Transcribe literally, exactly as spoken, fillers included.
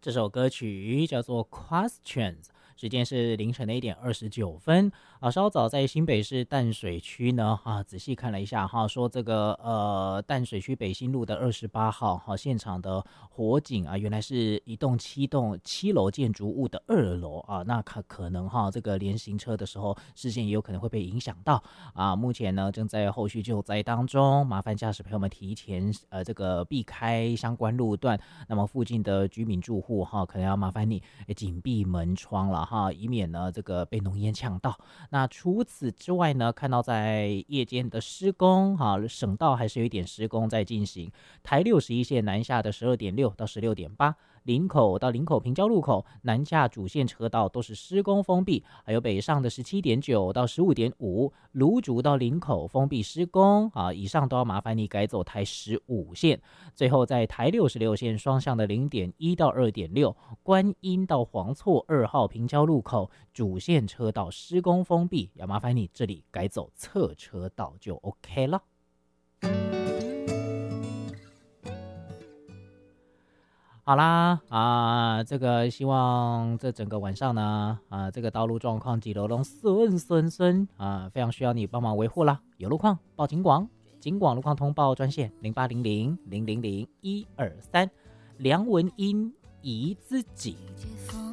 这首歌曲叫做 Questions， 时间是凌晨的一点二十九分啊。稍早在新北市淡水区呢啊，仔细看了一下哈，说这个呃淡水区北新路的二十八号哈、啊、现场的火警啊，原来是一栋七栋七楼建筑物的二楼啊，那可可能哈、啊、这个连行车的时候视线也有可能会被影响到啊。目前呢正在后续救灾当中，麻烦驾驶朋友们提前呃这个避开相关路段，那么附近的居民住户哈，可能要麻烦你紧闭门窗了哈，以免呢这个被浓烟呛到。那除此之外呢，看到在夜间的施工哈，省道还是有一点施工在进行。台六十一线南下的十二点六到十六点八，林口到林口平交路口南下主线车道都是施工封闭，还有北上的十七点九到十五点五，芦竹到林口封闭施工啊，以上都要麻烦你改走台十五线。最后在台六十六线双向的零点一到二点六，观音到黄厝二号平交路口主线车道施工封闭，要麻烦你这里改走侧车道就 OK 了。好啦啊，这个希望这整个晚上呢啊，这个道路状况几楼龙顺顺顺啊，非常需要你帮忙维护啦。有路况报警广，警广路况通报专线零八零零零零零一二三，梁文音怡自己。